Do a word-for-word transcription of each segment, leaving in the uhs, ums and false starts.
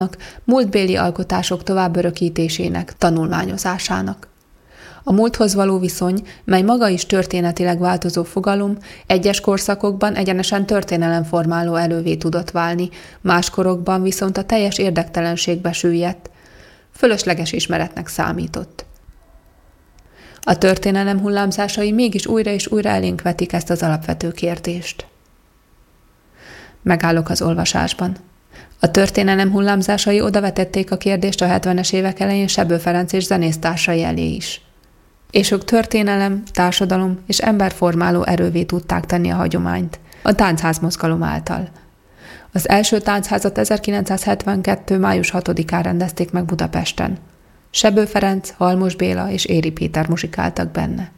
múltbéli alkotások továbbörökítésének, tanulmányozásának. A múlthoz való viszony, mely maga is történetileg változó fogalom, egyes korszakokban egyenesen történelemformáló elővé tudott válni, más korokban viszont a teljes érdektelenségbe süllyedt, fölösleges ismeretnek számított. A történelem hullámzásai mégis újra és újra elénk vetik ezt az alapvető kérdést. Megállok az olvasásban. A történelem hullámzásai odavetették a kérdést a hetvenes évek elején Sebő Ferenc és zenésztársai elé is. És ők történelem, társadalom és emberformáló erővé tudták tenni a hagyományt, a táncházmozgalom által. Az első táncházat ezerkilencszázhetvenkettő. május hatodikán rendezték meg Budapesten. Sebő Ferenc, Halmos Béla és Éri Péter muzsikáltak benne.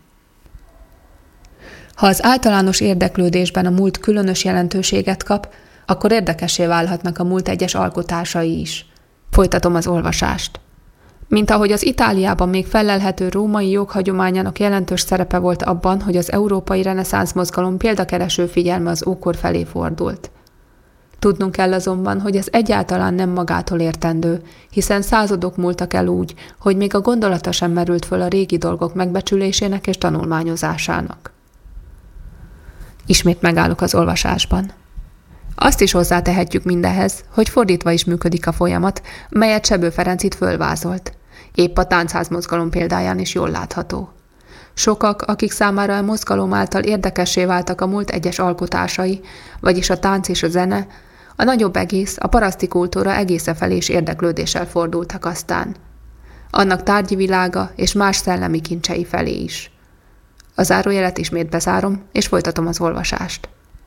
Ha az általános érdeklődésben a múlt különös jelentőséget kap, akkor érdekessé válhatnak a múlt egyes alkotásai is. Folytatom az olvasást. Mint ahogy az Itáliában még fellelhető római joghagyományának jelentős szerepe volt abban, hogy az európai reneszánsz mozgalom példakereső figyelme az ókor felé fordult. Tudnunk kell azonban, hogy ez egyáltalán nem magától értendő, hiszen századok múltak el úgy, hogy még a gondolata sem merült föl a régi dolgok megbecsülésének és tanulmányozásának. Ismét megállok az olvasásban. Azt is hozzátehetjük mindehhez, hogy fordítva is működik a folyamat, melyet Sebő Ferenc itt fölvázolt. Épp a táncházmozgalom példáján is jól látható. Sokak, akik számára a mozgalom által érdekessé váltak a múlt egyes alkotásai, vagyis a tánc és a zene, a nagyobb egész, a paraszti kultúra egésze felé is érdeklődéssel fordultak aztán. Annak tárgyi világa és más szellemi kincsei felé is. A zárójelet ismét bezárom, és folytatom az olvasást.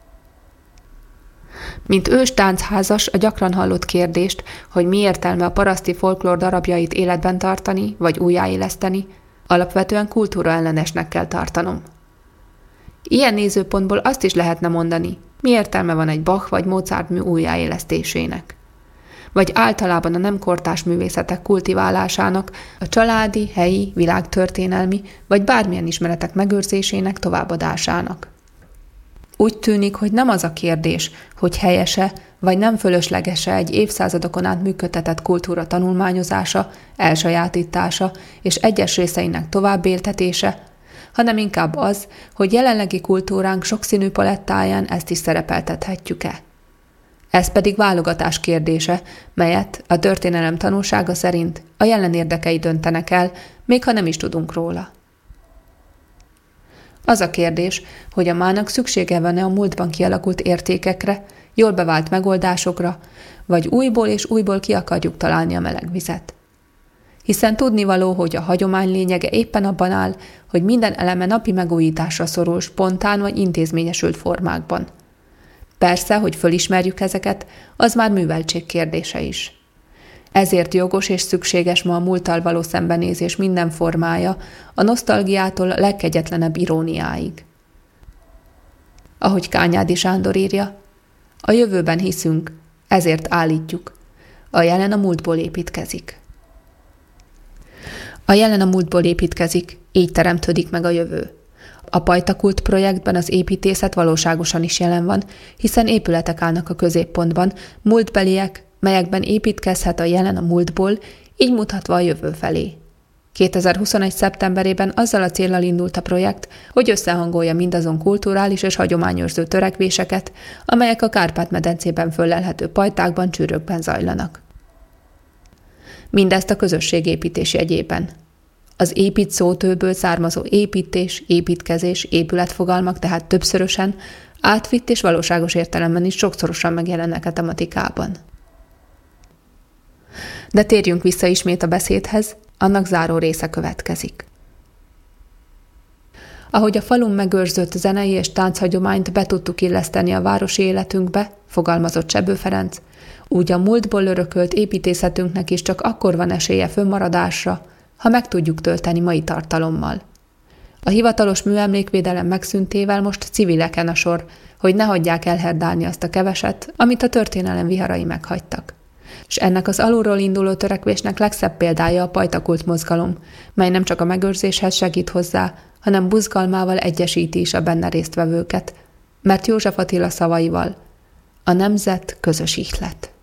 Mint ős táncházas a gyakran hallott kérdést, hogy mi értelme a paraszti folklór darabjait életben tartani, vagy újjáéleszteni, alapvetően kultúraellenesnek kell tartanom. Ilyen nézőpontból azt is lehetne mondani, mi értelme van egy Bach vagy Mozart mű újjáélesztésének. Vagy általában a nem kortárs művészetek kultiválásának, a családi, helyi, világtörténelmi vagy bármilyen ismeretek megőrzésének továbbadásának. Úgy tűnik, hogy nem az a kérdés, hogy helyese vagy nem fölöslegese egy évszázadokon át működtetett kultúra tanulmányozása, elsajátítása és egyes részeinek továbbéltetése, hanem inkább az, hogy jelenlegi kultúránk sokszínű palettáján ezt is szerepeltethetjük-e. Ez pedig válogatás kérdése, melyet a történelem tanulsága szerint a jelen érdekei döntenek el, még ha nem is tudunk róla. Az a kérdés, hogy a mának szüksége van-e a múltban kialakult értékekre, jól bevált megoldásokra, vagy újból és újból ki akarjuk találni a meleg vizet. Hiszen tudnivaló, hogy a hagyomány lényege éppen abban áll, hogy minden eleme napi megújításra szorul spontán vagy intézményesült formákban. Persze, hogy fölismerjük ezeket, az már műveltség kérdése is. Ezért jogos és szükséges ma a múlttal való szembenézés minden formája, a nosztalgiától a legkegyetlenebb iróniáig. Ahogy Kányádi Sándor írja, a jövőben hiszünk, ezért állítjuk. A jelen a múltból építkezik. A jelen a múltból építkezik, így teremtődik meg a jövő. A Pajtakult projektben az építészet valóságosan is jelen van, hiszen épületek állnak a középpontban, múltbeliek, melyekben építkezhet a jelen a múltból, így mutatva a jövő felé. kétezer-huszonegy. szeptemberében azzal a céllal indult a projekt, hogy összehangolja mindazon kulturális és hagyományőrző törekvéseket, amelyek a Kárpát-medencében föllelhető pajtákban, csűrökben zajlanak. Mindezt a közösségépítés jegyében. Az épít szótőből származó építés, építkezés, épületfogalmak tehát többszörösen, átvitt és valóságos értelemben is sokszorosan megjelennek a tematikában. De térjünk vissza ismét a beszédhez, annak záró része következik. Ahogy a falun megőrzött zenei és tánchagyományt be tudtuk illeszteni a városi életünkbe, fogalmazott Sebő Ferenc, úgy a múltból örökölt építészetünknek is csak akkor van esélye fönnmaradásra, ha meg tudjuk tölteni mai tartalommal. A hivatalos műemlékvédelem megszüntével most civileken a sor, hogy ne hagyják elherdálni azt a keveset, amit a történelem viharai meghagytak. És ennek az alulról induló törekvésnek legszebb példája a Pajtakult mozgalom, mely nem csak a megőrzéshez segít hozzá, hanem buzgalmával egyesíti is a benne résztvevőket, mert József Attila szavaival: a nemzet közös ihlet.